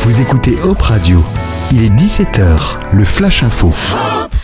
Vous écoutez Hop Radio. Il est 17h, le Flash Info.